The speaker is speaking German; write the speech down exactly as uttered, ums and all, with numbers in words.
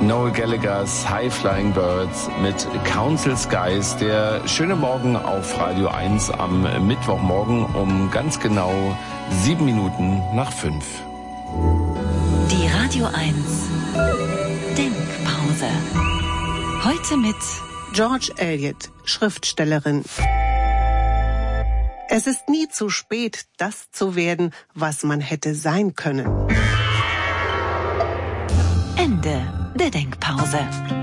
Noel Gallaghers High Flying Birds mit Council Skies. Der schöne Morgen auf Radio eins am Mittwochmorgen um ganz genau sieben Minuten nach fünf. Die Radio eins Denkpause. Heute mit George Eliot, Schriftstellerin. Es ist nie zu spät, das zu werden, was man hätte sein können. Ende der Denkpause.